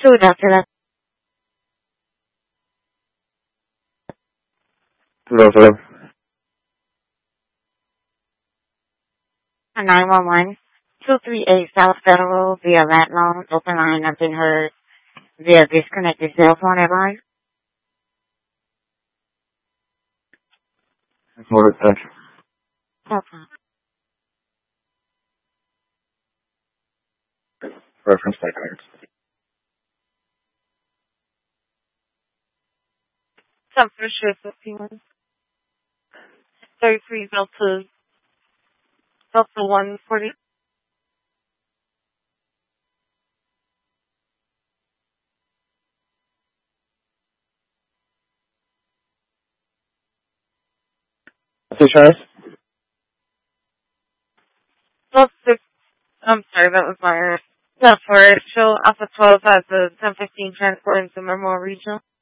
Good afternoon. Hello, hello. 911 238 South Federal via that loan. Open line has been heard via disconnected cell phone advice. Hold it, thank you. Okay. Reference backwards. Some for sure 51. 33 Delta 140. What's your choice? Delta 6. I'm sorry, that was my error. That's for it. Show Alpha 12 has the 1015 transport into Memorial Regional.